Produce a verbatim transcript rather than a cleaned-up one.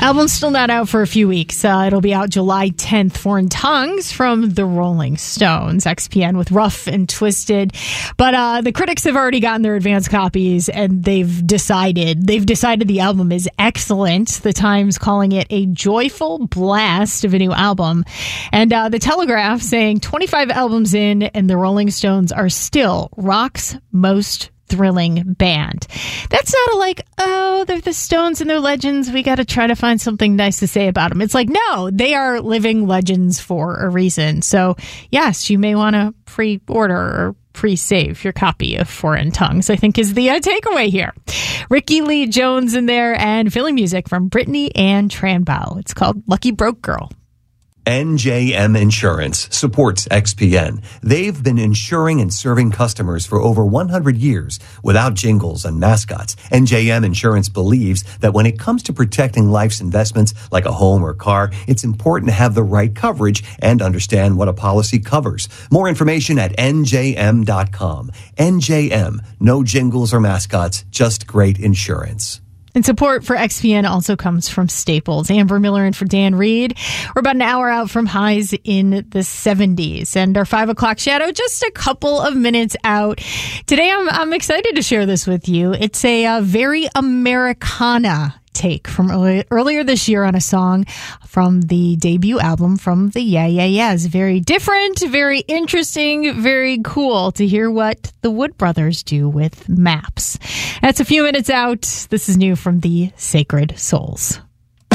Album's still not out for a few weeks. Uh, it'll be out July tenth. Foreign Tongues from the Rolling Stones. X P N with Rough and Twisted. But uh, the critics have already gotten their advance copies, and they've decided they've decided the album is excellent. The Times calling it a joyful blast of a new album, and uh, the Telegraph saying twenty-five albums in, and the Rolling Stones are still rock's most thrilling band. That's not a like, oh, they're the Stones and they're legends, we got to try to find something nice to say about them. It's like, no, they are living legends for a reason. So yes, you may want to pre-order or pre-save your copy of Foreign Tongues, I think is the uh, takeaway here. Ricky Lee Jones in there, and filling music from Brittany Ann Tranbow. It's called Lucky Broke Girl. N J M Insurance supports X P N. They've been insuring and serving customers for over one hundred years without jingles and mascots. N J M Insurance believes that when it comes to protecting life's investments like a home or car, it's important to have the right coverage and understand what a policy covers. More information at N J M dot com. N J M, no jingles or mascots, just great insurance. And support for X P N also comes from Staples. Amber Miller in for Dan Reed. We're about an hour out from highs in the seventies. And our five o'clock shadow, just a couple of minutes out. Today, I'm, I'm excited to share this with you. It's a uh, very Americana take from early, earlier this year on a song from the debut album from the Yeah Yeah Yeahs. Very different, very interesting, very cool to hear what the Wood Brothers do with maps. That's a few minutes out. This is new from the Sacred Souls.